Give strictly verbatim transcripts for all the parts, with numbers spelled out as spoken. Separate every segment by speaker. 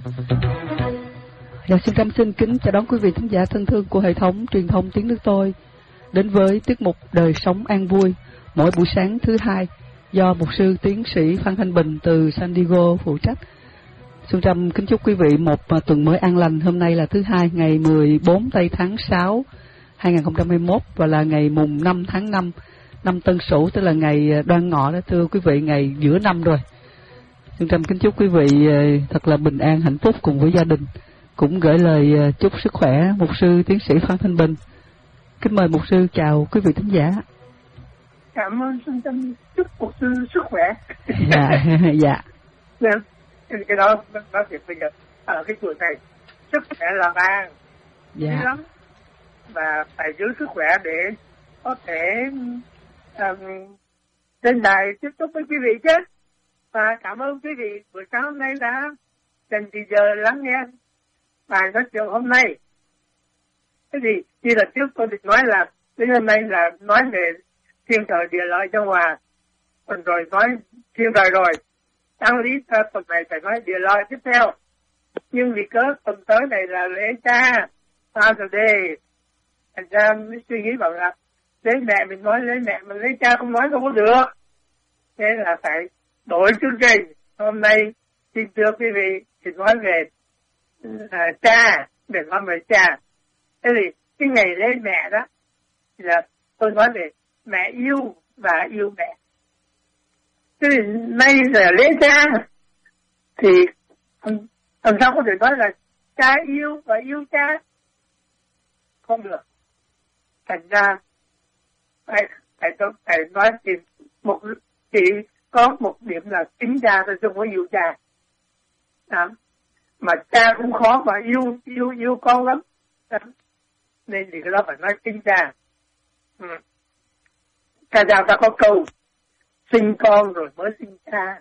Speaker 1: Dạ, xin Trâm xin kính chào đón quý vị thính giả thân thương của hệ thống truyền thông Tiếng Nước Tôi đến với tiết mục Đời Sống An Vui mỗi buổi sáng thứ hai do mục sư tiến sĩ Phan Thanh Bình từ San Diego phụ trách. Xuân Trâm kính chúc quý vị một tuần mới an lành. Hôm nay là thứ hai, ngày mười bốn tây tháng sáu hai nghìn không trăm hai mươi mốt và là ngày mùng năm tháng năm năm Tân Sửu, tức là ngày Đoan Ngọ đó thưa quý vị, ngày giữa năm rồi. Xuân Trâm kính chúc quý vị thật là bình an, hạnh phúc cùng với gia đình. Cũng gửi lời chúc sức khỏe mục sư tiến sĩ Phan Thanh Bình. Kính mời mục sư chào quý vị thính giả.
Speaker 2: Cảm ơn Xuân Trâm, chúc mục sư sức khỏe.
Speaker 1: Dạ, dạ.
Speaker 2: Nên cái đó nói thiệt bây giờ ở cái tuổi này sức khỏe là vàng,
Speaker 1: dạ.
Speaker 2: lắm, và phải giữ sức khỏe để có thể um, trên đài tiếp xúc với quý vị chứ. Và cảm ơn quý vị buổi sáng hôm nay đã dành thời giờ lắng nghe bài nói chuyện hôm nay. Cái gì như là trước tôi định nói là đến hôm nay là nói về thiên thời địa lợi cho hòa, còn rồi nói thiên thời rồi, đáng lý tuần này phải nói địa lợi tiếp theo. Nhưng vì cớ tuần tới này là lễ cha Father Day, thành ra mới suy nghĩ bảo là lễ mẹ mình nói lễ mẹ, mà lễ cha không nói không có được, thế là phải đổi chương trình. Hôm nay xin thưa quý vị thì nói về à, cha, để nói về cha. Thế thì cái ngày lễ mẹ đó thì là tôi nói về mẹ yêu và yêu mẹ. Thế thì nay là lễ cha thì làm sao có thể nói là cha yêu và yêu cha? Không được. Thành ra phải phải phải nói thì một chỉ có một điểm là kính cha thôi, không có yêu cha. Đó. Mà cha cũng khó mà yêu yêu yêu con lắm. Đó. Nên thì cái đó phải nói kính cha. Ừ. Cha giáo ta có câu sinh con rồi mới sinh cha.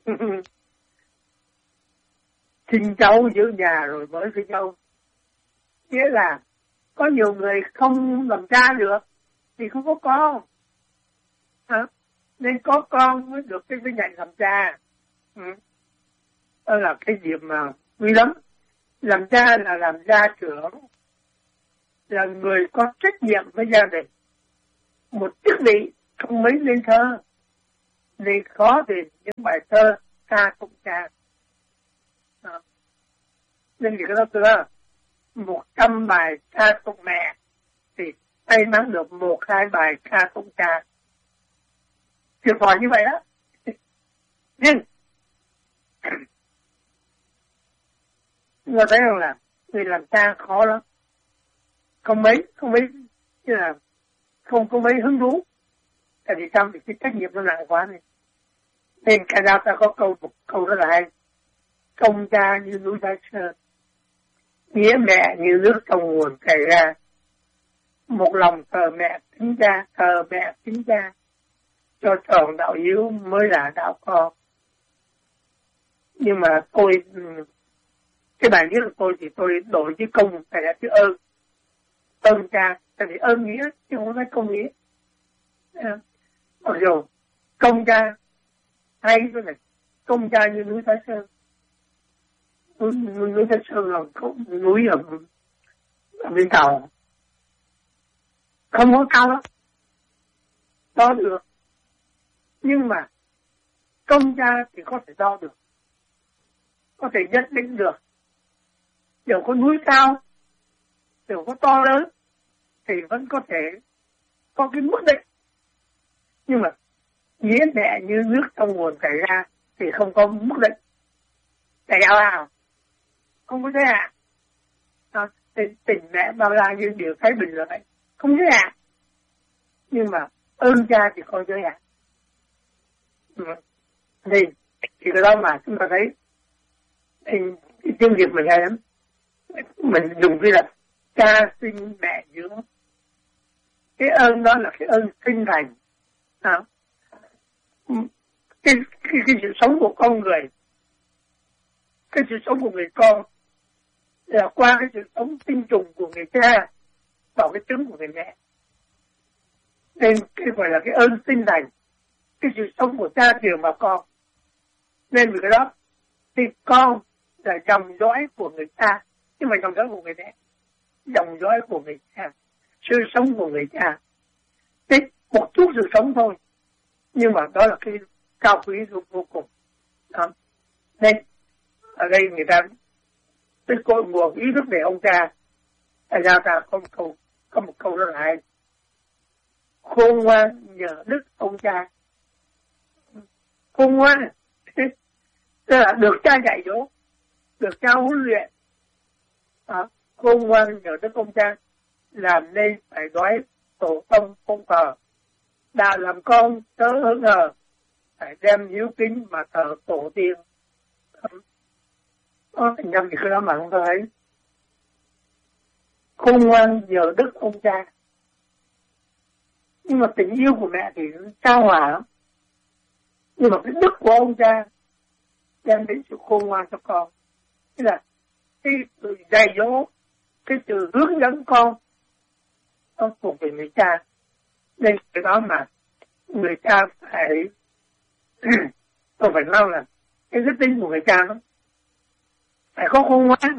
Speaker 2: Sinh cháu giữ nhà rồi mới sinh cháu. Nghĩa là có nhiều người không làm cha được thì không có con. À, nên có con mới được cái vinh hạnh làm cha. Ừ. Đó là cái việc mà quý lắm. Làm cha là làm gia trưởng, là người có trách nhiệm với gia đình. Một chức vị không mấy nên thơ, nên khó tìm những bài thơ ca tụng cha. À. Nên thì cái đó thưa, một trăm bài ca tụng mẹ thì may mắn được một hai bài ca tụng cha. Tuyệt vời như vậy đó. Nhưng người thấy rằng là người làm cha khó lắm, không mấy không mấy như là không có mấy hứng thú. Tại vì sao? Vì cái trách nhiệm nó nặng quá này. Nên cả giáo ta có câu một câu rất là hay: công cha như núi Thái Sơn, nghĩa mẹ như nước trong nguồn chảy ra. Một lòng thờ mẹ kính cha, thờ mẹ kính cha, cho tròn đạo hiếu mới là đạo con. Nhưng mà tôi cái bài viết của tôi thì tôi đổi chữ công phải là chữ ơn. Ơn cha, tại vì ơn nghĩa chứ không phải công nghĩa. Mặc dù công cha hay cái này, công cha như núi Thái Sơn. Núi, núi, núi Thái Sơn là núi ở, ở bên Tàu, không có cao lắm, đo được. Nhưng mà công cha thì có thể đo được, có thể nhận định được. Đều có núi cao, đều có to lớn, thì vẫn có thể có cái mức định. Nhưng mà nghĩa mẹ như nước trong nguồn chảy ra thì không có mức định. Chảy ào ào, không có giới hạn. À, tình, tình mẹ bao la như điều Thái Bình là vậy, không giới hạn. Nhưng mà ơn cha thì không giới hạn. Ừ. Thì, thì cái đó mà chúng ta thấy thì, thì tiếng Việt mình hay lắm. Mình dùng cái là cha sinh mẹ dưỡng. Cái ơn đó là cái ơn sinh thành. À, cái, cái, cái sự sống của con người, cái sự sống của người con là qua cái sự sống tinh trùng của người cha vào cái trứng của người mẹ. Nên cái gọi là cái ơn sinh thành, cái sự sống của cha truyền vào con. Nên vì cái đó thì con là dòng dõi của người ta, nhưng mà dòng dõi của người mẹ, dòng dõi của người cha, sự sống của người cha, tích một chút sự sống thôi, nhưng mà đó là cái cao quý vô cùng. Đó. Nên ở đây người ta cái cội nguồn ý thức về ông cha, ra ta có một câu, có một câu rất là hay: khôn ngoan nhờ đức ông cha. Khôn ngoan tức là được cha dạy dỗ, được cha huấn luyện. À, khôn ngoan nhờ đức ông cha, làm nên phải đói tổ tông không thờ, đã làm con tớ hững hờ, phải đem hiếu kính mà thờ tổ tiên. Có thành nhầm gì đó mà không thấy. Khôn ngoan nhờ đức ông cha, nhưng mà tình yêu của mẹ thì cao hòa lắm, nhưng mà cái đức của ông cha đem đến sự khôn ngoan cho con. Tức là cái sự dạy dỗ, cái sự hướng dẫn con, nó thuộc về người cha. Nên cái đó mà người cha phải tôi phải nói là cái đức tính của người cha đó phải có khôn ngoan,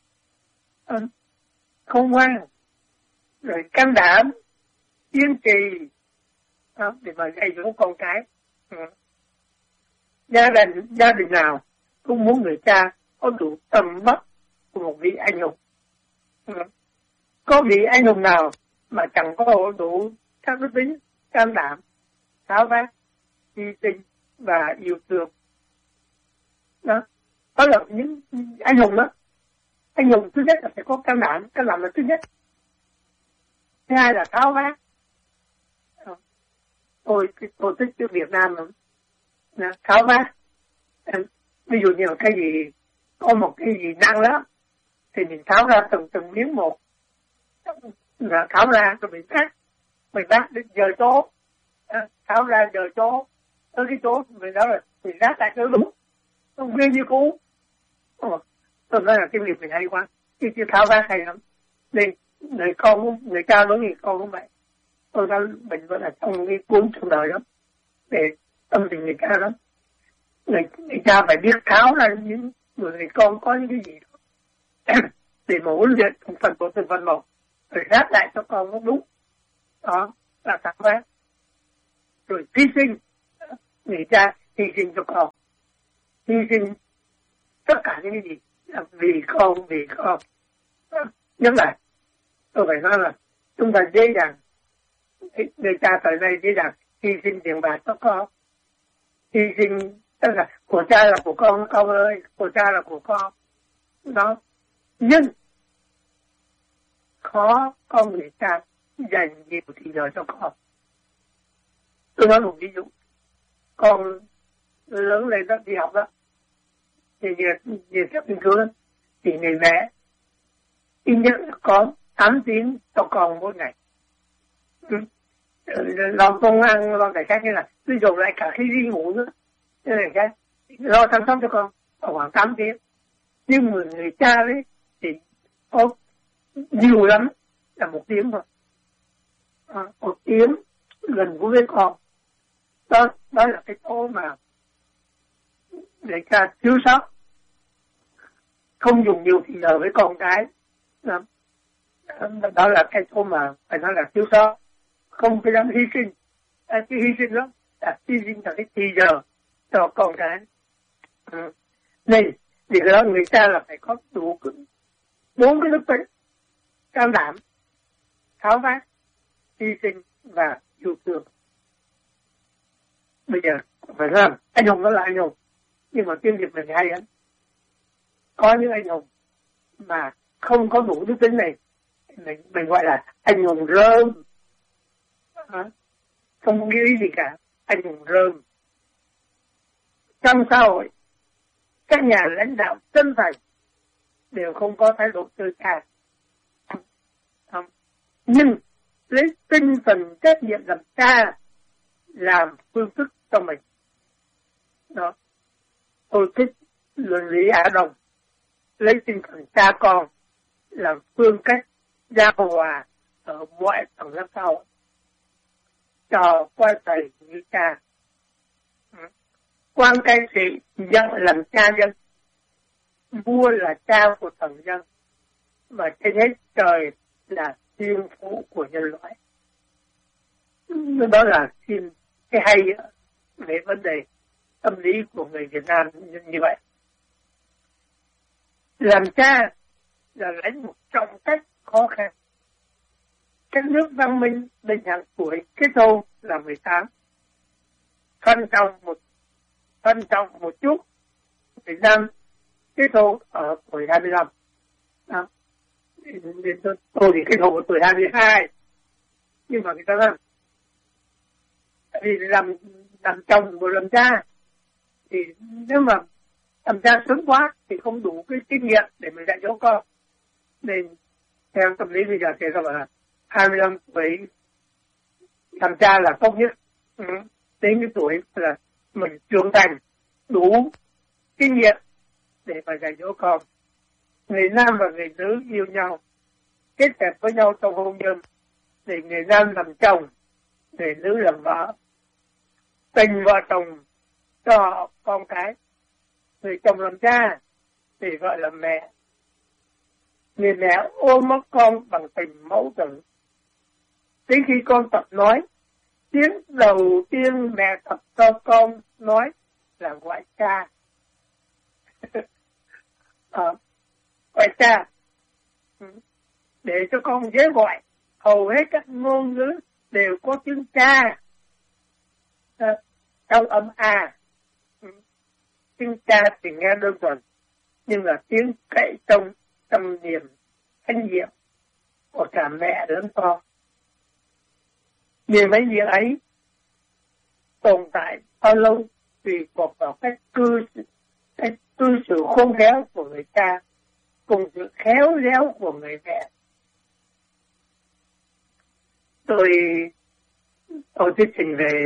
Speaker 2: khôn ngoan rồi can đảm, kiên trì đó, để mà dạy dỗ con cái. Ừ. Gia đình gia đình nào cũng muốn người cha có đủ tầm vóc của một vị anh hùng. Ừ. Có vị anh hùng nào mà chẳng có đủ các đức tính can đảm, tháo vát, hy sinh và yêu thương. Đó, đó là những anh hùng đó. Anh hùng thứ nhất là phải có can đảm, can đảm là thứ nhất. Thứ hai là tháo vát. Tôi tôi thích cái Việt Nam lắm. Tháo vát. Ví dụ như là cái gì, có một cái gì nặng lắm, thì mình tháo ra từng từng miếng một. Là tháo ra rồi mình vác. Mình vác đến giờ chỗ. Tháo ra giờ chỗ. Tới cái chỗ mình đó là mình vác lại cái đúng. Không nguyên như cũ. Ồ, tôi nói là cái việc mình hay quá. Cái chữ tháo vát hay lắm. Nên người con, người cha đối với con cũng vậy. Tôi đã mình vẫn là trong cái cuốn trong đời đó. Để tâm tình người cha đó. Người, người cha phải biết tháo ra những người, người con có những cái gì đó. Để mà huấn luyện từng phần của từng phần một. Rồi ráp lại cho con nó đúng. Đó là tháo vát. Rồi hy sinh. Người cha hy sinh cho con. Hy sinh tất cả những cái gì là vì con, vì con. Nhớ lại, tôi phải nói là chúng ta dễ dàng, người cha thời nay dễ dàng hy sinh tiền bạc cho con, hy sinh tất cả của cha là của con, con ơi, của cha là của con. Đó, nhưng khó có người cha dành nhiều thì giờ cho con. Tôi nói một ví dụ, con lớn lên đó đi học đó, thì về về các nghiên cứu đó, thì người mẹ ít nhất có tám tiếng cho con mỗi ngày. Ừ. Lo công ăn, lo cái khác như là ví dụ lại cả khi đi ngủ nữa, thế này cái lo chăm sóc cho con khoảng tám tiếng. Nhưng mà người cha đấy thì có nhiều lắm là một tiếng thôi, à, một tiếng gần gũi với con. Đó, đó là cái chỗ mà người cha thiếu sót, không dùng nhiều thì giờ với con cái. Đó, đó là cái chỗ mà phải nói là thiếu sót, không cái dám hy sinh. À, cái hy sinh đó là hy sinh là cái thì giờ cho con cái. Ừ. Nên vì đó người cha là phải có đủ bốn cái đức tính: can đảm, tháo vát, hy sinh và yêu thương. Bây giờ phải làm anh hùng đó là anh hùng, nhưng mà tiếng Việt mình hay lắm. Có những anh hùng mà không có đủ đức tính này, mình, mình gọi là anh hùng rơm. À, không có nghĩa gì cả, anh hùng rơm. Trong xã hội, các nhà lãnh đạo chân thành đều không có thái độ tươi cha. Nhưng lấy tinh thần trách nhiệm làm cha làm phương thức cho mình. Đó. Tôi thích luận lý Á Đông, lấy tinh thần cha con làm phương cách giao hòa ở mọi tầng lớp xã hội, cho quan thầy như cha. Quan cái gì dân làm cha dân, vua là cha của thần dân, mà trên hết trời là tiên phụ của nhân loại. Đó là xin cái hay về vấn đề tâm lý của người Việt Nam như vậy. Làm cha là lãnh một trọng trách khó khăn. Các nước văn minh bình thường tuổi kết hôn là mười tám, phân trọng một phân trọng một chút. Việt Nam kết hôn ở tuổi hai mươi lăm. Đó. Tôi thì kết hôn ở tuổi hai mươi hai, nhưng mà người ta nói vì làm làm chồng và làm cha thì nếu mà làm cha sớm quá thì không đủ cái kinh nghiệm để mình dạy dỗ con, nên theo tâm lý bây giờ thì các bạn là hai mươi lăm tuổi làm cha là tốt nhất. Ừ. Đến cái tuổi là mình trưởng thành đủ kinh nghiệm để mà dạy dỗ con. Người nam và người nữ yêu nhau, kết hợp với nhau trong hôn nhân, để người nam làm chồng, người nữ làm vợ. Tình vợ chồng cho con cái, người chồng làm cha thì gọi là mẹ. Người mẹ ôm mất con bằng tình mẫu tử. Đến khi con tập nói, tiếng đầu tiên mẹ tập cho con nói là gọi cha. à, gọi cha để cho con dễ gọi. Hầu hết các ngôn ngữ đều có tiếng cha à, trong âm A. Tiếng cha thì nghe đơn thuần, nhưng là tiếng cậy trong tâm niệm thanh nhiệm của cả mẹ lớn con. Vì mấy việc ấy tồn tại bao lâu tùy thuộc vào cách cư cách cư xử khôn khéo của người cha cùng sự khéo léo của người mẹ. Tôi tôi thuyết trình về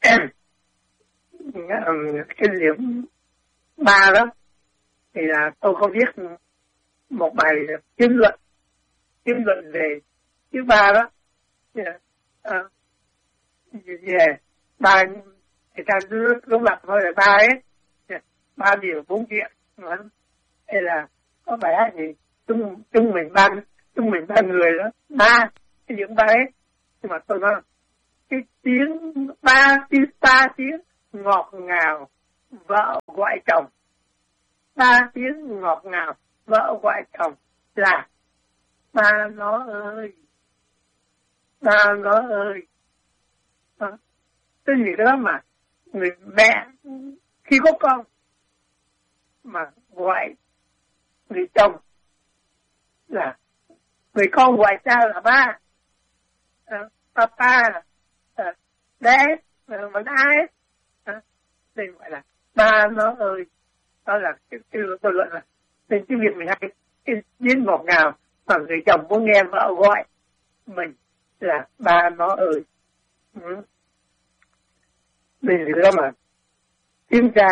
Speaker 2: cái điểm ba đó thì là tôi có viết một bài chuyên luận chuyên luận về thứ ba đó. À, về ba người ta cứ lúc lập thôi là ba ấy, ba điều bốn chuyện. Đây là có bài hát gì chung chung mình ba chung mình ba người đó, ba cái những ba ấy. Nhưng mà tôi nói cái tiếng ba tiếng ba tiếng ngọt ngào vợ gọi chồng, ba tiếng ngọt ngào vợ gọi chồng là ba nó ơi, ba nó ơi. À, tôi nghĩ cái đó mà người mẹ khi có con mà gọi người chồng là người con gọi cha là ba, à, papa, à, bé, vẫn ai à, đây gọi là ba nó ơi. Đó là cái tôi luận là nên cái việc mình hay cái tiếng ngọt ngào mà người chồng muốn nghe vợ gọi mình là ba nó ơi. Ừ. Mình thì đó mà tiếng cha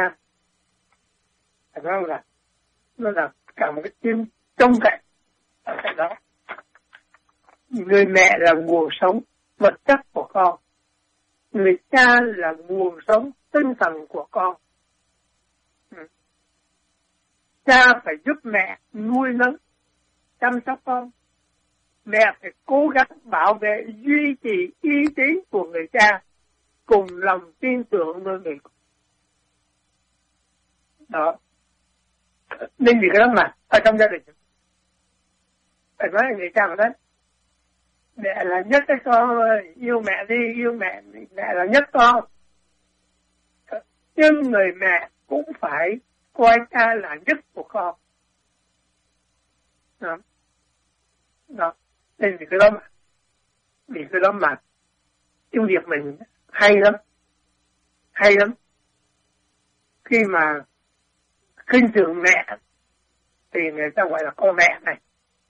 Speaker 2: nó là nó là cả một cái tiếng trông cậy ở cái đó. Người mẹ là nguồn sống vật chất của con, người cha là nguồn sống tinh thần của con. Ừ. Cha phải giúp mẹ nuôi nấng chăm sóc con, mẹ phải cố gắng bảo vệ duy trì uy tín của người cha cùng lòng tin tưởng nơi người đó. Nên vì cái đó mà ở trong gia đình phải nói là người cha mà nói mẹ là nhất cái con ơi, yêu mẹ đi, yêu mẹ, mẹ là nhất con. Nhưng người mẹ cũng phải coi cha là nhất của con. Đó. Đó. Nên vì cái đó mà vì cái đó mà cái việc mình hay lắm, hay lắm. Khi mà khinh thường mẹ thì người ta gọi là con mẹ này,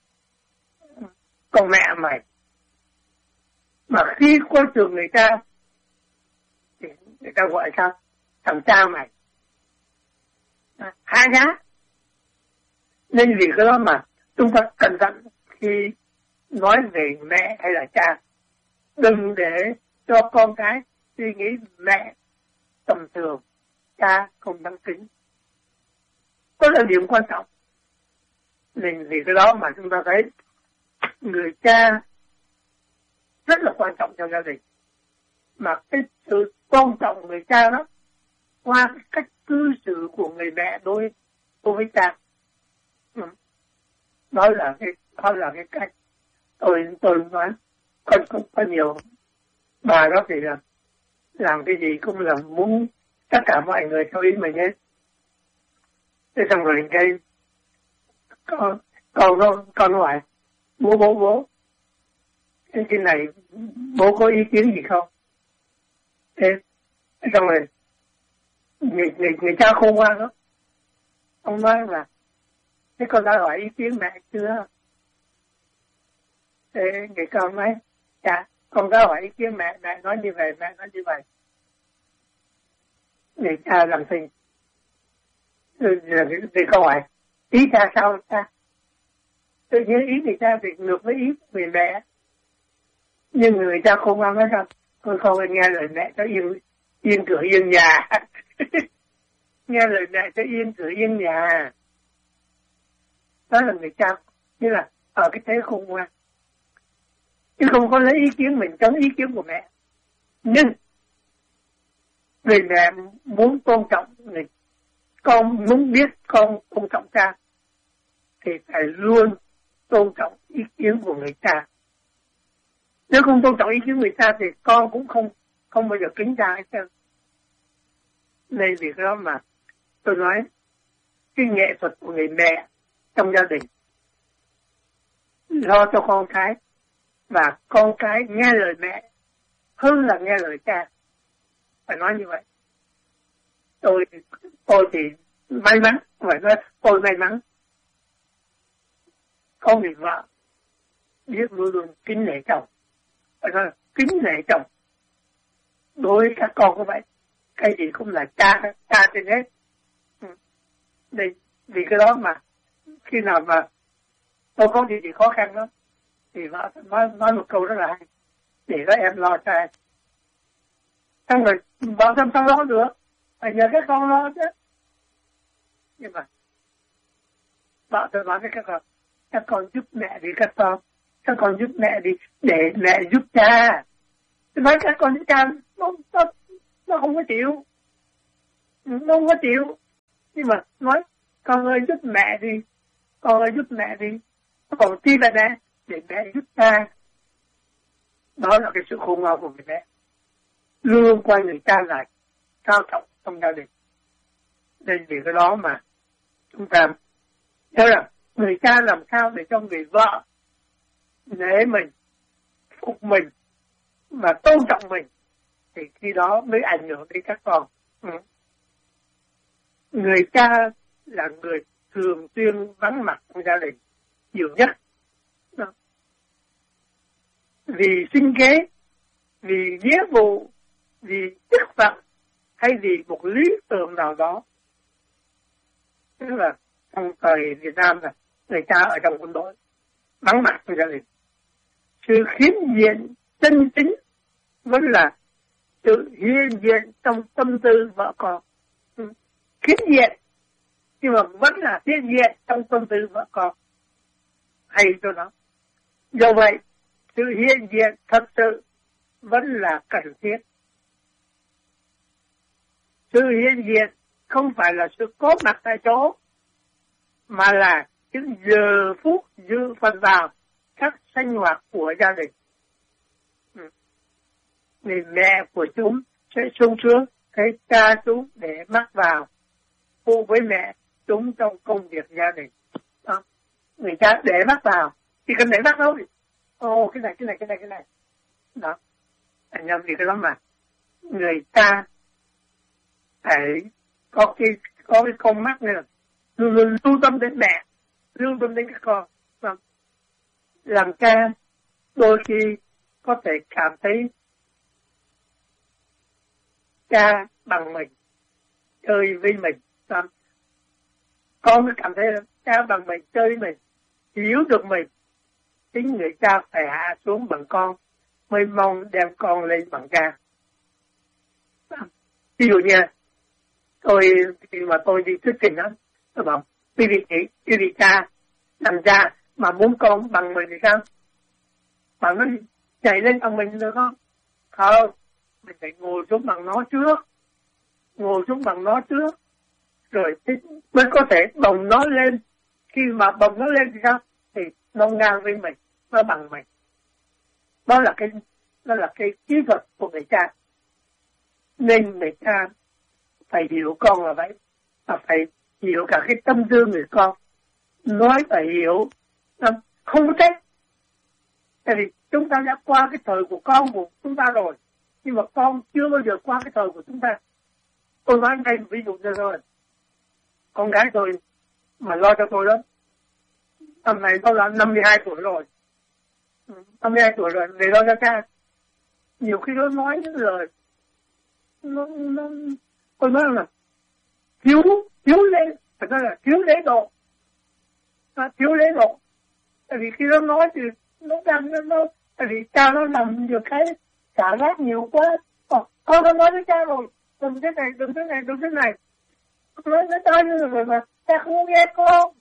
Speaker 2: con mẹ mày. Mà khi coi thường người ta thì người ta gọi sao? Thằng cha mày, hạ nhá. Nên vì cái đó mà chúng ta cẩn thận khi nói về mẹ hay là cha. Đừng để cho con cái suy nghĩ mẹ tầm thường, cha không đáng kính. Đó là điểm quan trọng. Nên vì cái đó mà chúng ta thấy người cha rất là quan trọng trong gia đình. Mà cái sự tôn trọng người cha đó qua cái cách cư xử của người mẹ đối đối với cha. Ừ. Đó là cái đó là cái cách tôi tôi nói có có, có nhiều bà đó thì là làm cái gì cũng là muốn tất cả mọi người theo ý mình hết. Thế xong rồi cái con con nó con hỏi bố bố bố cái cái này bố có ý kiến gì không? Thế xong rồi người người người cha khôn ngoan đó, ông nói là thế con đã hỏi ý kiến mẹ chưa? Thế người con nói dạ con đã hỏi ý kiến mẹ, mẹ nói như vậy, mẹ nói như vậy. Người cha làm gì? Thì câu hỏi ý cha sao ta? Tự nhiên ý người cha thì ngược với ý của người mẹ. Nhưng người cha không ăn nói sao? Con không nghe lời mẹ cho yên yên cửa yên nhà. Nghe lời mẹ cho yên cửa yên nhà. Đó là người cha, như là ở cái thế khôn ngoan. Chứ không có lấy ý kiến mình chống ý kiến của mẹ. Nhưng người mẹ muốn tôn trọng người con, muốn biết con tôn trọng cha thì phải luôn tôn trọng ý kiến của người cha. Nếu không tôn trọng ý kiến người cha thì con cũng không không bao giờ kính cha hết trơn. Nên vì cái đó mà tôi nói cái nghệ thuật của người mẹ trong gia đình lo cho con cái và con cái nghe lời mẹ hơn là nghe lời cha. Phải nói như vậy. Tôi tôi thì may mắn, phải nói tôi may mắn. Có người vợ biết luôn luôn kính nể chồng. Phải nói kính nể chồng. Đối với các con cũng vậy. Cái gì cũng là cha, cha trên hết. Đây, vì cái đó mà khi nào mà tôi có gì, gì khó khăn đó thì vợ nói, nói một câu rất là hay. Để các em lo cho em. Xong rồi vợ xong sao lo được. Phải nhờ các con lo chứ. Nhưng mà vợ tôi nói với các con, các con giúp mẹ đi các con, các con giúp mẹ đi để mẹ giúp cha. Tôi nói các con giúp cha nó, nó, nó không có chịu, nó không có chịu. Nhưng mà nói con ơi giúp mẹ đi, con ơi giúp mẹ đi, còn chi là mẹ để mẹ giúp cha. Đó là cái sự khôn ngoan của người mẹ, luôn coi người cha là cao trọng trong gia đình. Nên vì cái đó mà chúng ta nhớ rằng người cha làm sao để cho người vợ nể mình, phục mình và tôn trọng mình thì khi đó mới ảnh hưởng đến các con. Ừ. Người cha là người thường xuyên vắng mặt trong gia đình nhiều nhất. Đó. Vì sinh kế, vì nghĩa vụ, vì chức phận hay vì một lý tưởng nào đó. Tức là trong thời Việt Nam là người cha ở trong quân đội vắng mặt trong gia đình. Sự hiến diện chân chính vẫn là sự hiến diện trong tâm tư vợ con. Hiến diện nhưng mà vẫn là hiến diện trong tâm tư vợ con. Hay cho nó. Do vậy sự hiến diện thật sự vẫn là cần thiết. Sự hiến diện không phải là sự có mặt tại chỗ, mà là những giờ phút dự phần vào các sinh hoạt của gia đình. Ừ. Người mẹ của chúng sẽ sung sướng thấy cha chúng để mắc vào phụ với mẹ chúng trong công việc gia đình. Đó. Người cha để mắc vào chỉ cần để mắc thôi. Ồ cái này cái này cái này cái này. Đó. Anh em vì cái đó mà người ta phải có cái có cái con mắt này là luôn luôn lưu tâm đến mẹ, lưu tâm đến các con. Vâng. Làm cha đôi khi có thể cảm thấy cha bằng mình, chơi với mình. Vâng. Con mới cảm thấy là cha bằng mình, chơi với mình, hiểu được mình. Chính người cha phải hạ xuống bằng con mới mong đem con lên bằng cha. Vâng. Ví dụ như tôi khi mà tôi đi thuyết trình đó, tôi bảo quý vị quý vị cha làm cha mà muốn con bằng mình thì sao? Bạn nó chạy lên bằng mình được không? Không, mình phải ngồi xuống bằng nó trước, ngồi xuống bằng nó trước, rồi mới có thể bồng nó lên. Khi mà bồng nó lên thì sao? Thì nó ngang với mình, nó bằng mình. Đó là cái đó là cái kỹ thuật của người cha. Nên người cha phải hiểu con là vậy, và phải hiểu cả cái tâm tư người con. Nói phải hiểu, không có trách. Tại vì chúng ta đã qua cái thời của con của chúng ta rồi, nhưng mà con chưa bao giờ qua cái thời của chúng ta. Tôi nói ngay một ví dụ cho rồi. Con gái tôi mà lo cho tôi đó, tầm này tôi là năm mươi hai tuổi rồi, năm mươi hai tuổi rồi để lo cho cha. Nhiều khi nó nói những lời nó, nó tôi nói là thiếu thiếu lễ, phải nói là thiếu lễ độ, à, thiếu lễ độ. Tại vì khi nó nói thì nó đang nó, nó tại vì cha nó làm nhiều cái xả rác nhiều quá. Ờ, con đã nói với cha rồi, đừng thế này, đừng thế này, đừng thế này. Nói với cha như rồi mà cha không nghe con.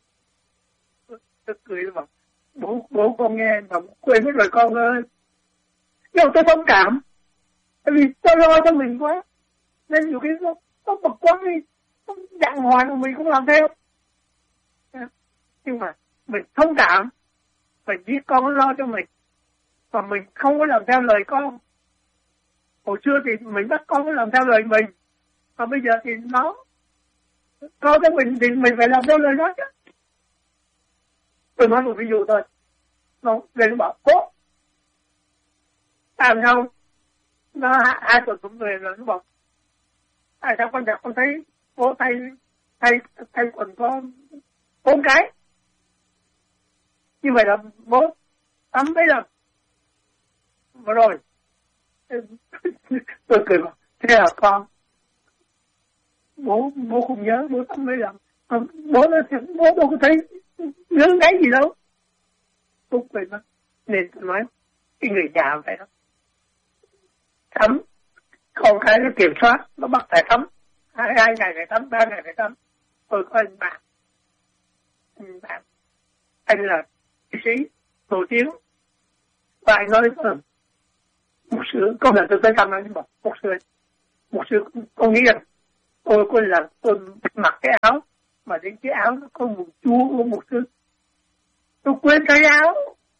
Speaker 2: Tôi cười mà bố bố con nghe mà quên hết rồi con ơi. Nhưng mà tôi thông cảm, tại vì tôi lo cho mình quá, nên nhiều khi nó nó bực quá đi, nó dạng hoàng mình không làm theo. Nhưng mà mình thông cảm, mình biết con nó lo cho mình, và mình không có làm theo lời con. Hồi xưa thì mình bắt con nó làm theo lời mình, và bây giờ thì nó con cho mình thì mình phải làm theo lời nó chứ. Tôi nói một ví dụ thôi. Nó lên bảo cố làm sao nó hai tuần cũng về rồi, nó bảo tại sao con đẹp con thấy bố thay thay thay quần con bốn cái như vậy là bố tắm mấy lần và rồi. Tôi cười bảo thế là con bố bố không nhớ bố tắm mấy lần. Bố nó bố đâu có thấy nhớ cái gì đâu. Tôi cười mà nên tôi nói cái người già vậy đó, tắm con cái nó kiểm soát, nó bắt phải tắm hai, hai ngày phải tắm, ba ngày phải tắm. Tôi có anh bạn anh bạn anh là bác sĩ nổi tiếng, và anh nói với một sư, con là tôi tới thăm anh bảo một sư một sư con nghĩ rằng tôi có là tôi mặc cái áo mà đến cái áo nó có mùi chua của một sư, tôi quên cái áo.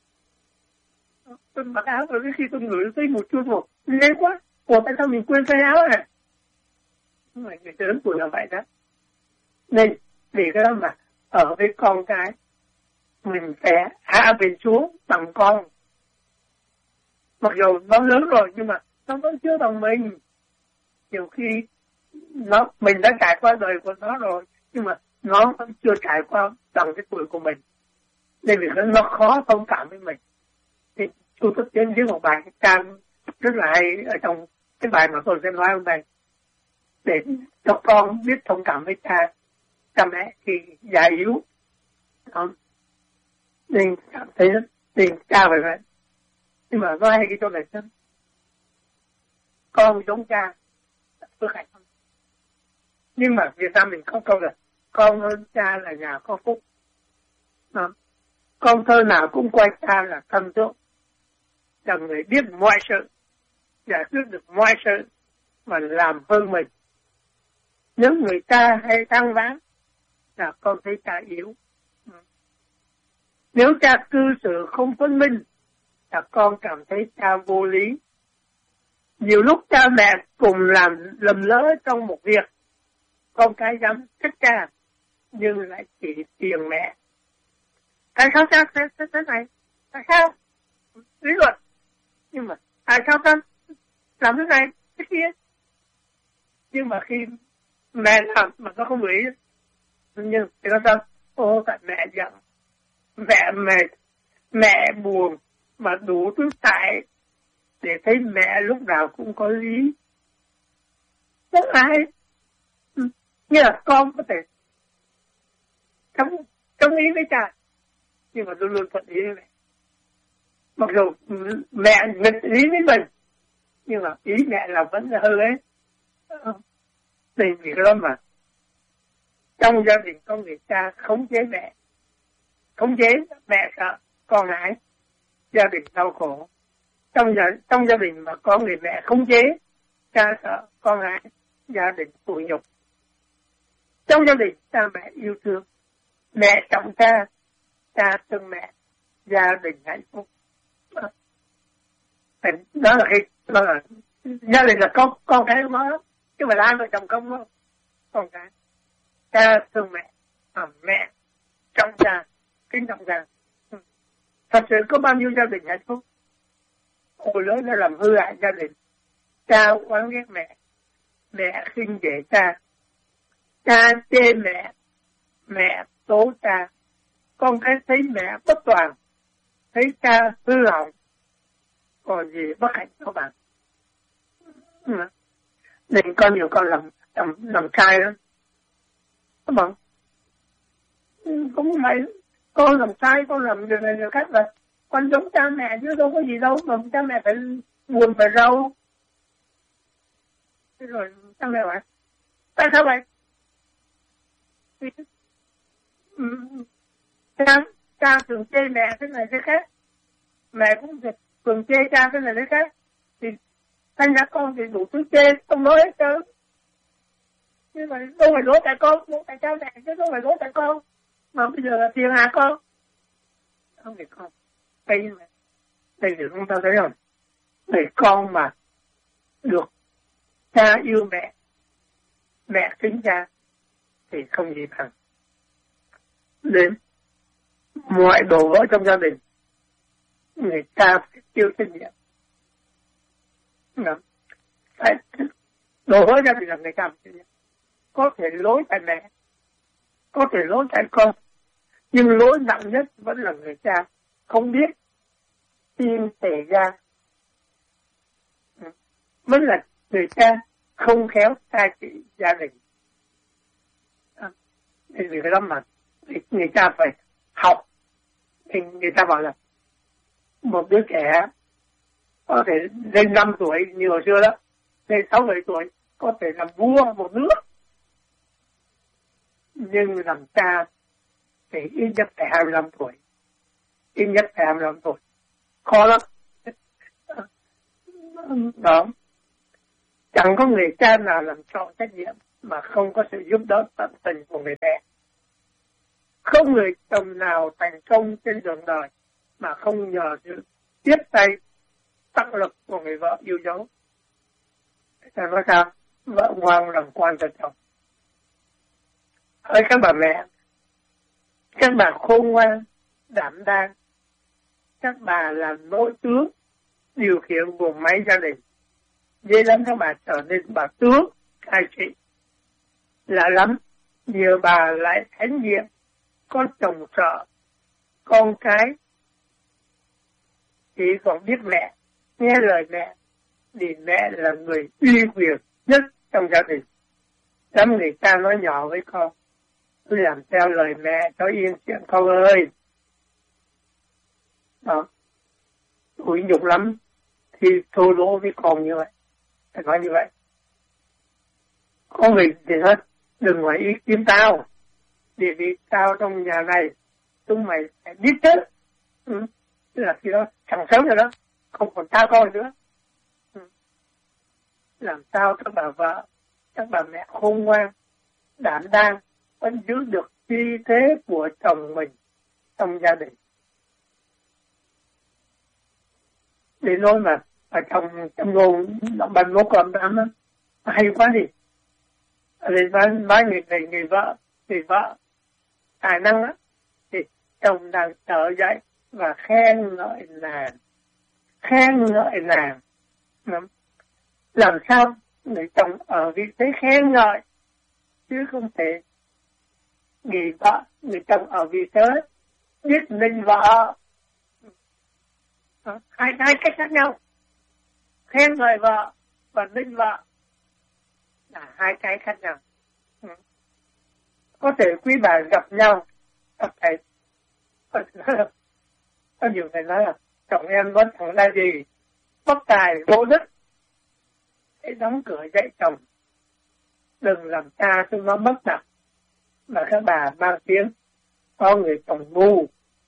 Speaker 2: Tôi mặc áo rồi khi tôi ngửi thấy mùi chua một ghê quá. Ủa tại sao mình quên cái áo này? Người lớn tuổi là vậy đó. Nên vì cái đó mà ở với con cái mình phải hạ mình xuống bằng con. Mặc dù nó lớn rồi nhưng mà nó vẫn chưa bằng mình. Nhiều khi nó mình đã trải qua đời của nó rồi, nhưng mà nó vẫn chưa trải qua bằng cái tuổi của mình, nên vì nó khó thông cảm với mình. Thì tôi thích đến với một bài trang rất là hay ở trong cái bài mà tôi sẽ nói hôm nay, để cho con biết thông cảm với cha cha mẹ khi già yếu. Đó. Nên cảm thấy tình cha phải vậy. Nhưng mà nói hay cái chỗ này chứ, con giống cha phước hạnh. Nhưng mà Việt Nam mình không câu là con hơn cha là nhà có phúc. Đó. Con thơ nào cũng quay cha là thần tượng, là người biết mọi sự, giải quyết được mọi sự mà làm hơn mình. Nếu người ta hay than vãn là con thấy cha yếu. Nếu cha cư xử không phân minh là con cảm thấy cha vô lý. Nhiều lúc cha mẹ cùng làm lầm lỡ trong một việc, con cái dám trách cha nhưng lại chỉ tiền mẹ. Tại sao cha thế, thế, thế này? Tại sao? Lý luận. Nhưng mà tại sao ta làm thế này, thế kia? Nhưng mà khi mẹ làm mà nó không ý, nhưng thì nó sao? Ô, tại mẹ giận, mẹ mệt, mẹ buồn, mà đủ thứ tại để thấy mẹ lúc nào cũng có lý. Rất hay. Như là con có thể chống, chống ý với cha, nhưng mà luôn luôn thuận ý với mẹ. Mặc dù mẹ nghịch ý với mình, nhưng mà ý mẹ là vẫn là hư ấy. Thì vì cái đó mà trong gia đình có người cha khống chế mẹ, khống chế, mẹ sợ con ngại, gia đình đau khổ. Trong gia, trong gia đình mà có người mẹ khống chế, cha sợ con ngại, gia đình tủi nhục. Trong gia đình cha mẹ yêu thương, mẹ trọng cha, cha thương mẹ, gia đình hạnh phúc. Đó là cái đó là gia đình là con con cái của nó, chứ mà hai vợ chồng không đâu, con cái. Cha thương mẹ, à, mẹ trọng cha, kính trọng cha. Thật sự có bao nhiêu gia đình hạnh phúc? Hồi lớn đã làm hư hại gia đình. Cha oán ghét mẹ, mẹ khinh dễ cha, cha chê mẹ, mẹ tố cha. Con cái thấy mẹ bất toàn, thấy cha hư hỏng, còn gì bất hạnh các bạn. Nên con nhiều con làm làm làm sai lắm các bạn. Cũng phải con làm sai, con làm điều này điều khác là con giống cha mẹ chứ đâu có gì đâu mà cha mẹ phải buồn phải rầu. Thế rồi cha mẹ bảo tại sao vậy? Cha cha thường chê mẹ thế này thế khác, mẹ cũng thường chê cha thế này thế khác, thì thành ra con thì đủ thứ chê không nói hết trơn. chứ mà đâu phải lỗi tại con, lỗi tại cha mẹ chứ đâu phải lỗi tại con, mà bây giờ là phiền hà con. Không phải con, đây mà đây thì chúng ta thấy không, người con mà được cha yêu mẹ, mẹ kính cha thì không gì bằng. Đến mọi đồ vỡ trong gia đình, người cha phải chịu trách nhiệm. Phải đồ vỡ gia đình là người cha phải chịu trách nhiệm. Có thể lỗi tại mẹ, có thể lỗi tại con, nhưng lỗi nặng nhất vẫn là người cha không biết tin xảy ra, vẫn là người cha không khéo cai trị gia đình. À, vì cái đó mà người cha phải học. Thì người ta bảo là một đứa trẻ có thể lên năm tuổi như hồi xưa đó, lên sáu bảy tuổi có thể làm vua một nước, nhưng làm cha thì ít nhất phải hai mươi lăm tuổi, ít nhất phải hai mươi lăm tuổi, khó lắm. Đó, chẳng có người cha nào làm trọn trách nhiệm mà không có sự giúp đỡ tận tình của người mẹ. Không người chồng nào thành công trên đường đời mà không nhờ sự tiếp tay tăng lực của người vợ yêu dấu. Tại nói sao? Vợ ngoan làm quan cho chồng. Ơi các bà mẹ, các bà khôn ngoan, đảm đang, các bà là nội tướng điều khiển bộ máy gia đình. Dễ lắm các bà trở nên bà tướng cai trị. Lạ lắm, nhiều bà lại thánh diện, có chồng sợ, con cái chỉ còn biết mẹ, nghe lời mẹ, vì mẹ là người uy quyền nhất trong gia đình. Lắm người ta nói nhỏ với con, cứ làm theo lời mẹ cho yên chuyện con ơi. Đó, tủi nhục lắm thì thô lỗ với con như vậy. Phải nói như vậy. Có người thì thôi, đừng hỏi ý kiến tao, vì vì tao trong nhà này chúng mày phải biết chứ. Ừ. Tức là khi đó chẳng sớm rồi đó, không còn tao con nữa. Ừ. Làm sao các bà vợ, các bà mẹ khôn ngoan, đảm đang, vẫn giữ được uy thế của chồng mình trong gia đình. Để nói mà ở trong trong ngôn động bàn mô còn đám đó hay quá đi. Để nói, nói người này người vợ, người vợ tài năng á, thì chồng đang trở dậy và khen ngợi nàng, khen ngợi nàng. Làm sao người chồng ở vị thế khen ngợi, chứ không thể người vợ, người chồng ở vị thế biết mình vợ. Hai, hai cách khác nhau. Khen ngợi vợ và ninh vợ là hai cái khác nhau. Có thể quý bà gặp nhau, gặp thầy, có nhiều thầy nói là chồng em vẫn chẳng là gì, bất tài vô đức, hãy đóng cửa dạy chồng, đừng làm cha chúng nó mất mặt. Mà các bà mang tiếng có người chồng ngu,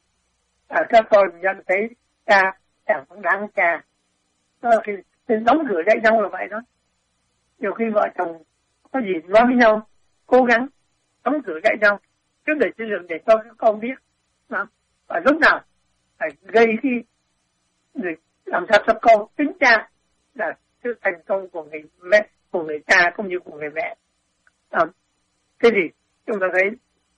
Speaker 2: À, các tôi nhận thấy cha chẳng đáng cha. Đó là khi đóng cửa dạy nhau là vậy đó. Nhiều khi vợ chồng có gì nói với nhau, cố gắng đóng cửa dạy nhau, chứ để xây dựng để cho các con biết. Đó. Và lúc nào phải gây cái người làm sao cho con tính cha là sự thành công của người mẹ, của người cha cũng như của người mẹ. À, cái gì chúng ta thấy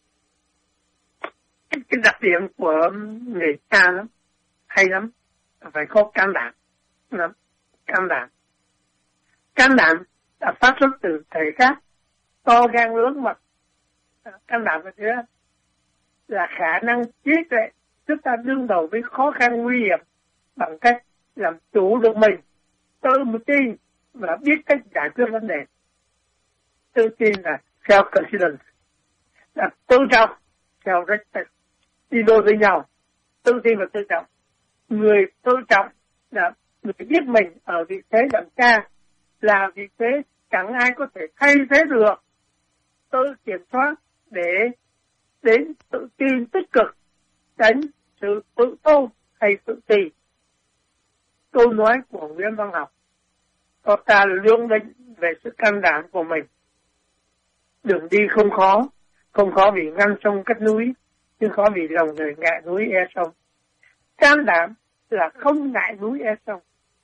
Speaker 2: cái đặc điểm của người cha lắm, hay lắm, phải có can đảm lắm, can đảm. Can đảm là phát xuất từ thể xác to gan lớn mật. Can đảm là thế, là khả năng trí tuệ chúng ta đương đầu với khó khăn nguy hiểm bằng cách làm chủ được mình, tự tin và biết cách giải quyết vấn đề. Tự tin là self-confidence, là tự trọng, self-respect, đi đôi với nhau. Tự tin và tự trọng. Người tự trọng là người biết mình ở vị thế làm cha, là vị thế chẳng ai có thể thay thế được, tự kiểm soát để đến tự tin tích cực, tránh sự tự tôn hay tự ti. Câu nói của Nguyễn Văn Học có ta lương định về sự can đảm của mình. Đường đi không khó, không khó vì ngăn sông cách núi, nhưng khó vì lòng người ngại núi e sông. Can đảm là không ngại núi e sông.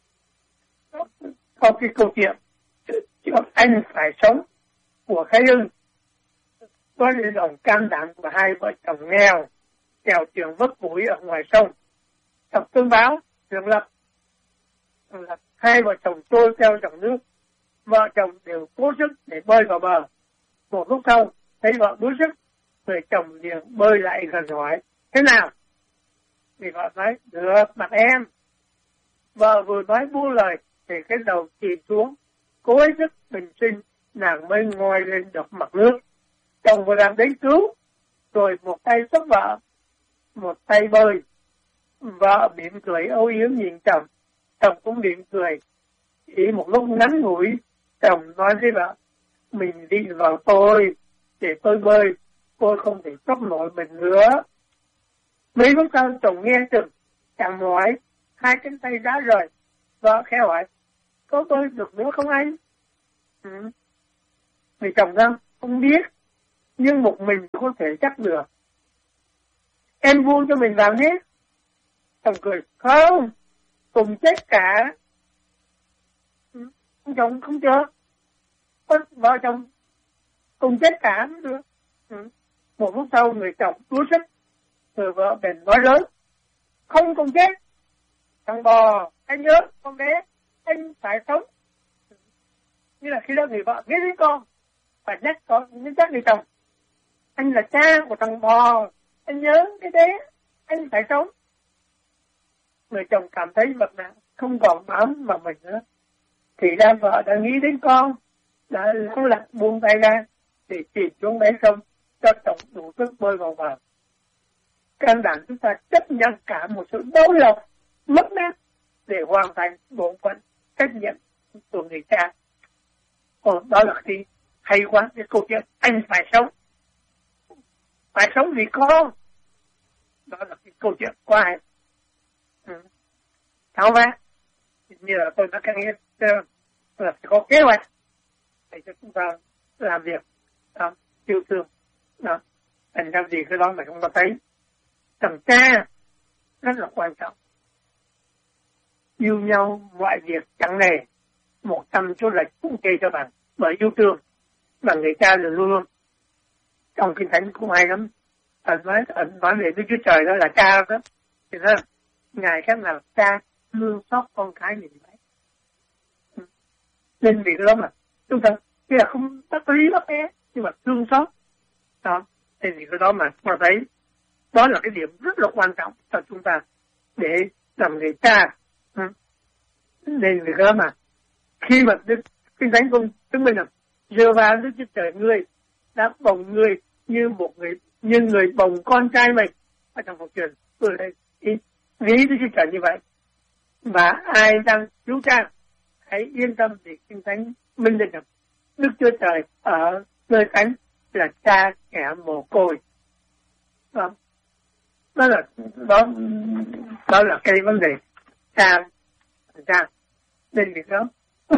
Speaker 2: Có cái câu chuyện anh phải sống của Khái Hưng có đến lòng can đảm của hai vợ chồng nghèo chèo thuyền vớt củi ở ngoài sông. Đọc tương báo Trường Lập, hai vợ chồng trôi theo dòng nước, vợ chồng đều cố sức để bơi vào bờ. Một lúc sau thấy vợ đuối sức, người chồng liền bơi lại gần hỏi thế nào, thì vợ nói được mặt em. Vợ vừa nói buông lời thì cái đầu chìm xuống, cố hết sức bình sinh, nàng mới ngoi lên được mặt nước. Chồng vừa làm đến cứu, rồi một tay xốc vợ, một tay bơi. Vợ mỉm cười âu yếm nhìn chồng, chồng cũng mỉm cười. Chỉ một lúc ngắn ngủi, chồng nói với vợ, mình đi vào tôi, để tôi bơi, tôi không thể xốc nổi mình nữa. Mấy lúc sau chồng nghe chừng, chàng hỏi, hai cánh tay đã rời. Vợ khẽ hỏi, có bơi được nữa không anh? Ừ. Người chồng ra, không biết, nhưng một mình không thể chắc được. Em buông cho mình vào nhé. Chồng cười, không, cùng chết cả. Ừ. Chồng không chưa. Vợ chồng cùng chết cả mới được. Ừ. Một lúc sau người chồng đuối sức, người vợ bèn nói lớn, không cùng chết. Thằng bò, anh nhớ, con bé, anh phải sống. Như là khi đó người vợ nghĩ đến con, phải nhắc con, nhắc người chồng, anh là cha của thằng bò, anh nhớ cái đấy, anh phải sống. Người chồng cảm thấy vật nặng, không còn bám vào mình nữa. Thì ra vợ đã nghĩ đến con, đã lắng lặng buông tay ra, để chìm xuống đáy sông, cho chồng đủ sức bơi vào bờ. Can đảm chúng ta chấp nhận cả một sự đau lòng, mất mát, để hoàn thành bổn phận trách nhiệm của người cha. Còn đó là khi hay quá cái câu chuyện anh phải sống, phải sống vì con. Đó là cái câu chuyện quá hay. Ừ. Thảo vác như là tôi đã nghe là phải có kế hoạch để cho chúng ta làm việc đó, yêu thương đó. Thành ra gì cái đó mà chúng ta thấy thằng cha rất là quan trọng. Yêu nhau mọi việc chẳng nề, một trăm số lệch cũng kê cho bạn, bởi yêu thương và người cha là luôn luôn. Trong Kinh Thánh cũng hay lắm. Ấn nói, ấn nói về Đức Chúa Trời đó là cha đó. Thì đó, Ngài khác nào cha thương xót con cái mình vậy. Nên vì đó mà chúng ta khi là không tất lý bắt bé, nhưng mà thương xót. Đó, thì vì cái đó mà chúng ta thấy đó là cái điểm rất là quan trọng cho chúng ta để làm người cha. Nên vì cái đó mà khi mà Đức Kinh Thánh cũng chứng minh là Giê-hô-va Đức Chúa Trời ngươi đã bồng ngươi như một người, như người bồng con trai mình. Ở trong Phật truyền tôi đây ví Đức Chúa Trời như vậy. Và ai đang cứu cha hãy yên tâm vì Kinh Thánh minh định rằng Đức Chúa Trời ở nơi thánh là cha kẻ mồ côi. Đó. đó là đó đó là cái vấn đề cha cha nên việc đó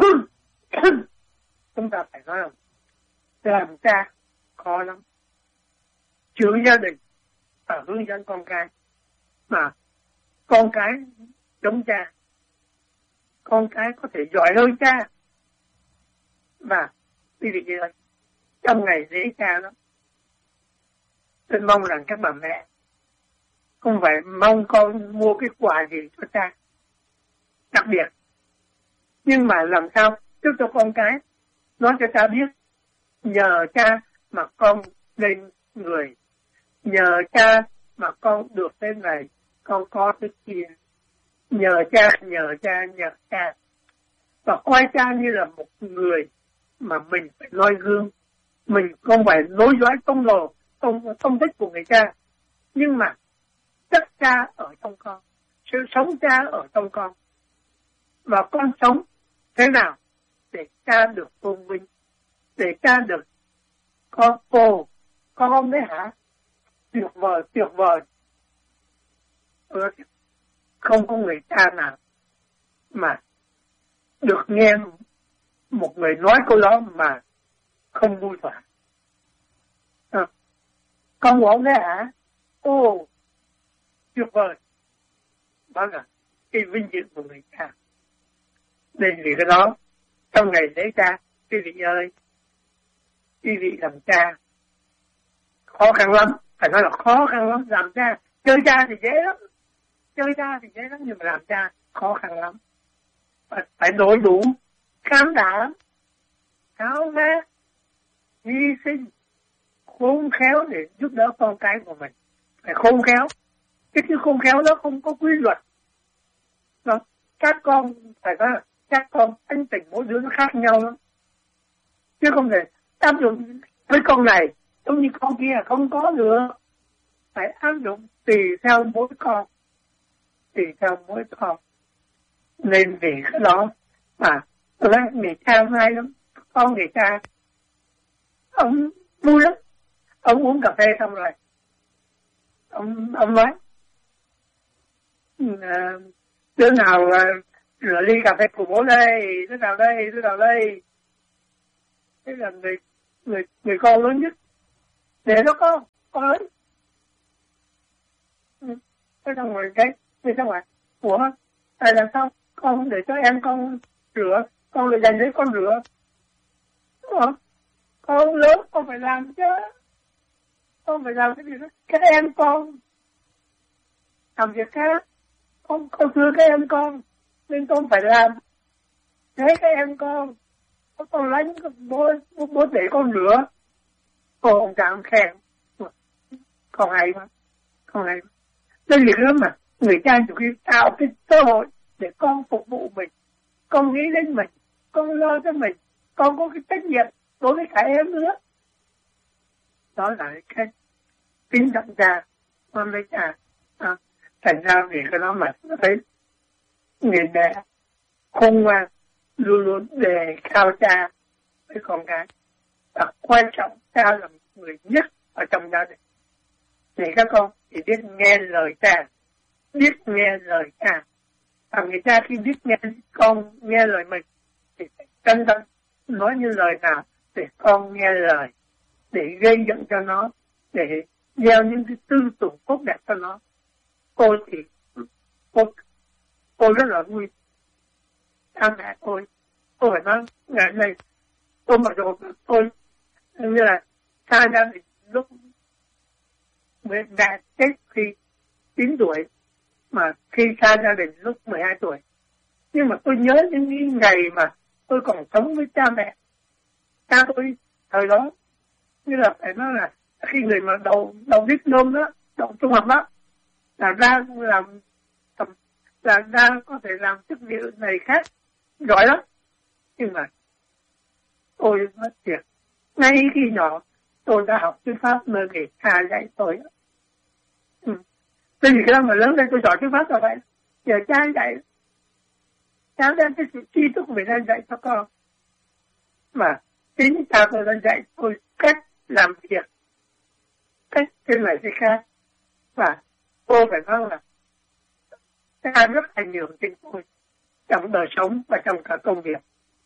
Speaker 2: chúng ta phải nói rằng làm cha khó lắm, trưởng gia đình và hướng dẫn con cái, mà con cái giống cha, con cái có thể giỏi hơn cha. Và quý vị ơi, trong ngày lễ cha đó, tôi mong rằng các bà mẹ không phải mong con mua cái quà gì cho cha đặc biệt, nhưng mà làm sao giúp cho con cái nói cho cha biết nhờ cha mà con lên người, nhờ cha mà con được thế này, con có thế kia, nhờ cha, nhờ cha, nhờ cha, và coi cha như là một người mà mình phải noi gương. Mình không phải nối dõi công đồ, công công tích của người cha, nhưng mà chất cha ở trong con, sự sống cha ở trong con, và con sống thế nào để cha được tôn vinh, để cha được có cô, con ông đấy hả? Tuyệt vời, tuyệt vời. Không có người cha nào mà được nghe một người nói câu đó mà không vui vẻ. À, con của ông đấy hả? Ô, tuyệt vời. Đó là cái vinh dự của người cha. Nên vì cái đó, trong ngày lễ cha, quý vị ơi, quý vị làm cha khó khăn lắm, phải nói là khó khăn lắm. Làm cha, chơi cha thì dễ lắm, chơi cha thì dễ lắm, nhưng mà làm cha khó khăn lắm. Phải, phải đổi đủ can đảm, tháo vát, hy sinh, khôn khéo để giúp đỡ con cái của mình. Phải khôn khéo. Cái chữ khôn khéo đó không có quy luật. Đó. Các con phải nói là các con anh tình mỗi đứa nó khác nhau lắm, chứ không thể áp dụng với con này giống như con kia không có được. Phải áp dụng tùy theo mỗi con, tùy theo mỗi con. Nên vì cái đó mà tôi nói người cha hay lắm. Con người cha ông vui lắm. Ông uống cà phê xong rồi ông ông nói đứa nào rửa ly cà phê của bố đây, đứa nào đây, đứa nào đây. Thế là người người người con lớn nhất để đó con con lớn. Thế xong rồi cái thế xong rồi ủa tại làm sao con không để cho em con rửa, con lại dành để con rửa. Ủa con lớn con phải làm chứ, con phải làm cái gì đó. Các em con làm việc khác, con con thương các em con nên con phải làm. Thế các em con con lánh bố bố để con rửa. Cô ông cha ông khen con hay quá, con hay quá. Nên việc đó mà người cha chủ khi tạo cái cơ hội để con phục vụ mình, con nghĩ đến mình, con lo cho mình, con có cái trách nhiệm đối với cả em nữa. Đó là cái kính trọng cha, con với cha. À, thành ra vì cái đó mà nó thấy người mẹ khôn ngoan luôn luôn đề cao cha với con cái, và quan trọng cha là người nhất ở trong gia đình. Thì các con chỉ biết nghe lời cha, biết nghe lời cha. Và người cha khi biết nghe con nghe lời mình thì phải cân tâm nói như lời nào để con nghe lời, để gây dựng cho nó, để gieo những cái tư tưởng tốt đẹp cho nó. Tôi thì cô, cô rất là vui. Cha mẹ tôi, tôi phải nói ngày này tôi mặc dù tôi như là xa gia đình lúc mẹ chết khi chín tuổi, mà khi xa gia đình lúc mười hai tuổi. Nhưng mà tôi nhớ những ngày mà tôi còn sống với cha mẹ. Cha tôi thời đó như là phải nói là khi người mà đầu đầu viết nôm đó, đầu trung học đó, là ra làm là ra có thể làm chức vị này khác giỏi lắm. Nhưng mà tôi nói thiệt, ngay khi nhỏ tôi đã học chữ pháp nơi người cha dạy tôi. Ừ. Nên vì cái đó mà lớn lên tôi giỏi chữ pháp rồi vậy. Giờ cha dạy, cha đem cái sự tri thức của mình ra dạy cho con. Mà chính cha tôi đã dạy tôi cách làm việc, cách thế này thế khác. Và tôi phải nói là cha rất ảnh hưởng đến tôi trong đời sống và trong cả công việc.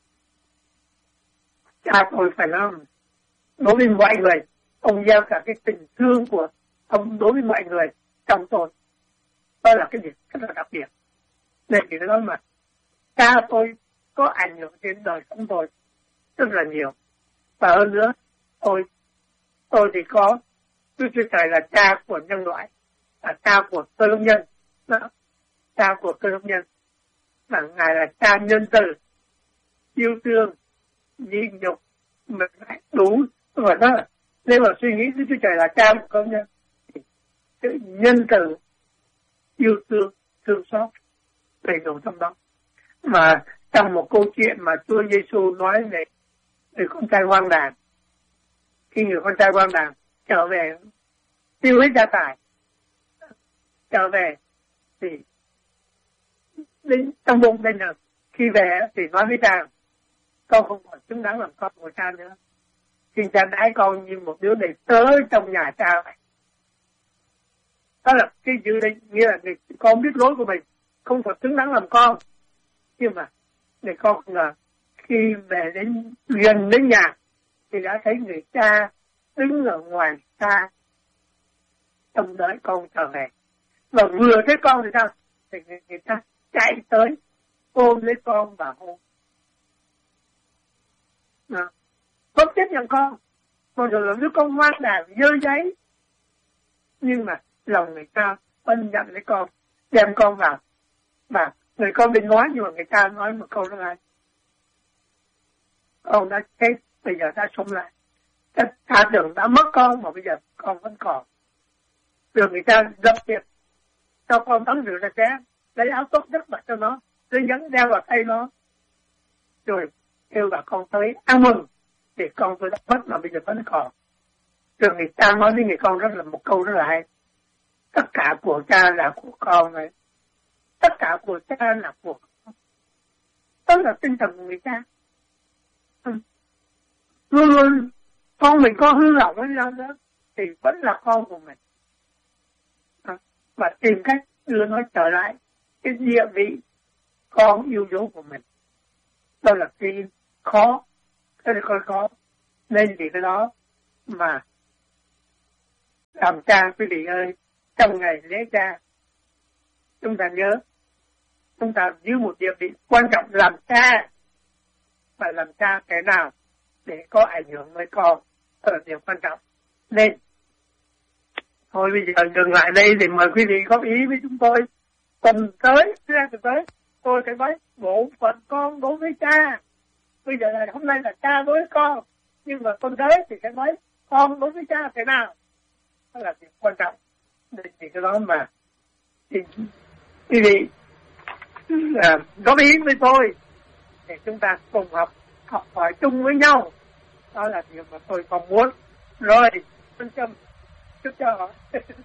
Speaker 2: Cha tôi phải nói đối với mọi người, ông gieo cả cái tình thương của ông đối với mọi người trong tôi. Đó là cái việc rất là đặc biệt. Nên thì nói mà cha tôi có ảnh hưởng đến đời sống tôi rất là nhiều. Và hơn nữa, tôi tôi thì có Đức Chúa Trời là cha của nhân loại, là cha của cơ đốc nhân, đó, cha của cơ đốc nhân, và Ngài là cha nhân từ, yêu thương, nhịn nhục, mình phải đủ. Và đó, nếu mà suy nghĩ Đức Chúa Trời là cha của cơ đốc nhân, thì sự nhân từ, yêu thương, thương xót đầy đủ trong đó. Mà trong một câu chuyện mà Chúa Giêsu nói về người con trai hoang đàn, khi người con trai hoang đàn trở về tiêu hết gia tài, trở về thì đến trong bụng đây là khi về thì nói với cha, con không còn xứng đáng làm con của cha nữa, xin cha đãi con như một đứa này tới trong nhà cha vậy. Đó là cái dự định, nghĩa là người con biết lỗi của mình, không còn xứng đáng làm con, nhưng mà người con không ngờ khi về đến gần đến nhà thì đã thấy người cha đứng ở ngoài xa trông đợi con trở về. Và vừa thấy con thì sao? Thì người, người ta chạy tới ôm lấy con và hôn. Đó. Không chấp nhận con. Còn rồi làm đứa con hoang đàn dơ giấy. Nhưng mà lòng người ta ân nhận lấy con, đem con vào. Và người con định nói, nhưng mà người ta nói một câu đó là con đã chết, bây giờ đã sống lại. Ta tưởng đã mất con mà bây giờ con vẫn còn. Rồi người ta dập tiệc cho con tắm rửa sạch sẽ, lấy áo tốt nhất mặc cho nó, rồi nhẫn đeo vào tay nó, rồi kêu bà con tới ăn mừng thì con tôi đã mất mà bây giờ vẫn còn. Rồi người ta nói với người con rất là một câu rất là hay: tất cả của cha là của con này, tất cả của cha là của con. Đó là tinh thần của người cha. Ừ. Luôn luôn con mình có hư hỏng hay sao đó thì vẫn là con của mình. À, và tìm cách đưa nó trở lại cái địa vị con yêu dấu của mình. Đó là cái khó, cái là khó. Nên vì cái đó mà làm cha quý vị ơi, trong ngày lễ cha chúng ta nhớ, chúng ta giữ một địa vị quan trọng làm cha. Phải làm cha cái nào để có ảnh hưởng với con là điều quan trọng. Nên thôi bây giờ dừng lại đây để mời quý vị góp ý với chúng tôi. Tuần tới, tuần tới tôi sẽ nói bộ phận con đối với cha. Bây giờ là hôm nay là cha đối với con, nhưng mà tuần tới thì sẽ nói con đối với cha thế nào. Đó là điều quan trọng. Để thì cái đó mà thì quý vị à, góp ý với tôi để chúng ta cùng học học hỏi chung với nhau. Đó là điều mà tôi mong muốn. Rồi, xin chăm chúc cho họ.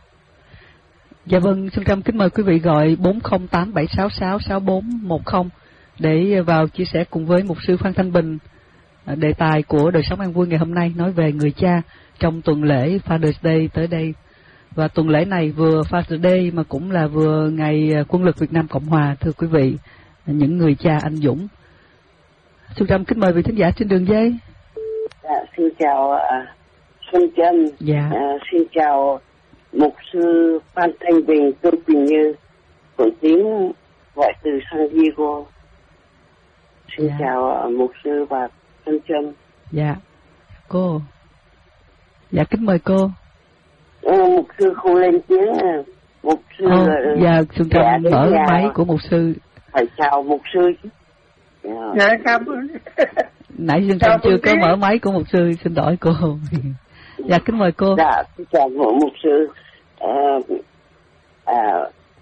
Speaker 1: Dạ vâng, xin cảm kính mời quý vị gọi bốn không tám bảy sáu sáu sáu bốn một không để vào chia sẻ cùng với mục sư Phan Thanh Bình đề tài của đời sống an vui ngày hôm nay, nói về người cha trong tuần lễ Father's Day tới đây. Và tuần lễ này vừa Father's Day mà cũng là vừa ngày Quân lực Việt Nam Cộng Hòa, thưa quý vị, những người cha anh dũng. Xin cảm kính mời vị thính giả trên đường dây.
Speaker 3: Dạ, xin chào uh, Xuân Trân.
Speaker 1: Dạ.
Speaker 3: Uh, xin chào mục sư Phan Thanh Bình, tôi Quỳnh Như, Quận Tím, gọi từ San Diego. Xin dạ. chào uh, mục sư và Xuân Trân.
Speaker 1: Dạ, cô. Dạ, kính mời cô.
Speaker 3: Uh, mục sư không lên tiếng. Mục sư.
Speaker 1: Oh, uh, dạ, Xuân Trân mở nhà. Máy của mục sư.
Speaker 3: Phải chào mục sư chứ.
Speaker 2: Dạ, cảm ơn.
Speaker 1: Nãy Xuân Trân chưa có mở máy của mục sư, xin lỗi cô. Dạ, kính mời cô.
Speaker 3: Dạ, xin chào mục sư. À, à,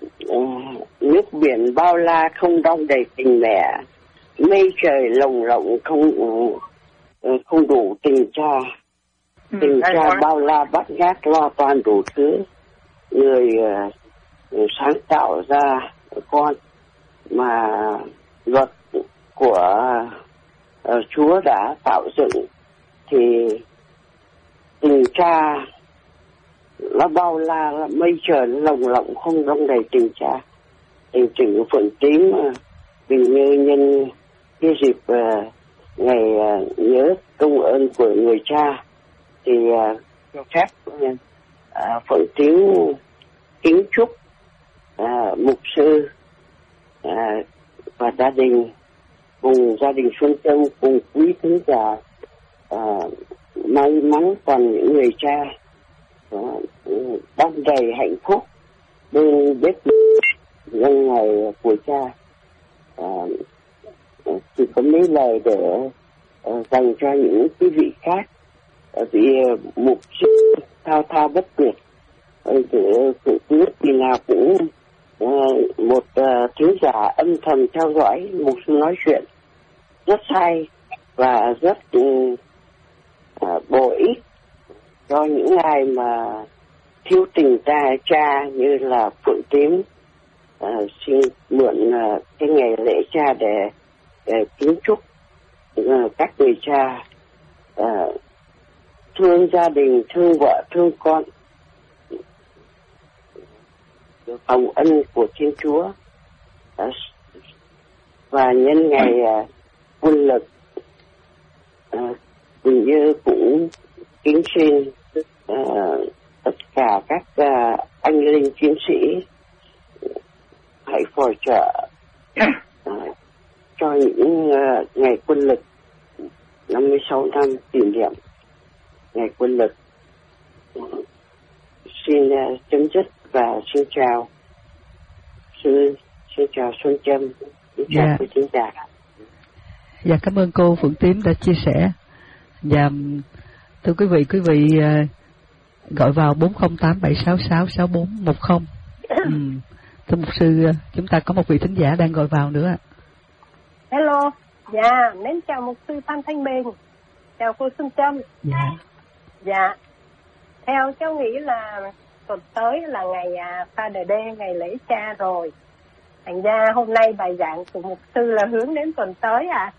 Speaker 3: nước biển bao la không đong đầy tình mẹ, mây trời lồng lộng không không đủ tình cha. Tình ừ, cha bao la bắt ngát lo toàn đủ thứ. Người uh, sáng tạo ra con mà luật của uh, Chúa đã tạo dựng thì tình cha nó bao la là mây trời lồng lộng không đong đầy tình cha. Tình chữ Phượng Tím vì như nhân cái dịp uh, ngày uh, nhớ công ơn của người cha thì uh, cho phép uh, Phượng Tím kính chúc uh, mục sư uh, và gia đình cùng gia đình Xuân Tâm cùng quý thính giả uh, may mắn còn những người cha uh, đong đầy hạnh phúc bên bếp nhân ngày của cha. Uh, chỉ có mấy lời để uh, dành cho những quý vị khác, uh, vì uh, mục sư thao thao bất tuyệt, uh, để sự biết thì nào cũng uh, một uh, thính giả âm thầm theo dõi mục sư nói chuyện rất hay và rất uh, uh, bổ ích cho những ai mà thiếu tình ta cha như là Phượng Tím. Uh, xin mượn uh, cái ngày lễ cha để, để kính chúc uh, các người cha uh, thương gia đình, thương vợ, thương con, hồng ân của Thiên Chúa. Uh, và nhân ngày uh, quân lực uh, như cũng kính xin uh, tất cả các uh, anh linh chiến sĩ hãy phò trợ uh, cho những uh, ngày quân lực năm mươi sáu năm kỷ niệm ngày quân lực. Uh, xin uh, chấm dứt và xin chào sư, xin chào Xuân Trâm, xin chào
Speaker 1: dạ.
Speaker 3: quý thính giả.
Speaker 1: Dạ, cảm ơn cô Phượng Tím đã chia sẻ. Và thưa quý vị, quý vị uh, gọi vào bốn không tám bảy sáu sáu sáu bốn một không. Ừ. Thưa mục sư, chúng ta có một vị thính giả đang gọi vào nữa.
Speaker 4: Hello, dạ, mến chào mục sư Phan Thanh Bình, chào cô Xuân Trâm.
Speaker 1: Dạ.
Speaker 4: Dạ, theo cháu nghĩ là tuần tới là ngày à, Father Day, ngày lễ cha rồi. Thành ra hôm nay bài giảng của mục sư là hướng đến tuần tới à.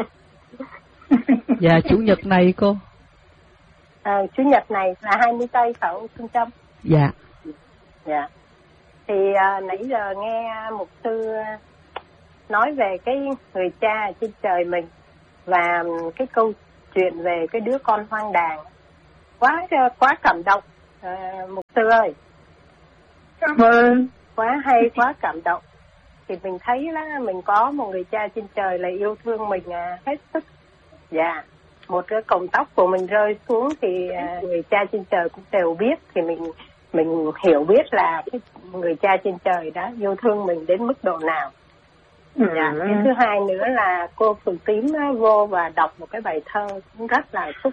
Speaker 1: Dạ, chủ nhật này cô.
Speaker 4: À, chủ nhật này là hai mươi tây phải không Xuân Trâm?
Speaker 1: Dạ.
Speaker 4: Dạ. Thì à, nãy giờ nghe mục sư nói về cái người cha trên trời mình và cái câu chuyện về cái đứa con hoang đàn, quá quá cảm động à, mục sư ơi.
Speaker 2: Cảm ơn.
Speaker 4: Quá hay, quá cảm động. Thì mình thấy là mình có một người cha trên trời là yêu thương mình à, hết sức. Dạ. Một cái cọng tóc của mình rơi xuống thì à, người cha trên trời cũng đều biết, thì mình mình hiểu biết là cái người cha trên trời đã yêu thương mình đến mức độ nào.
Speaker 2: Ừ.
Speaker 4: Dạ. Cái thứ hai nữa là cô Phượng Tím vô và đọc một cái bài thơ cũng rất là xúc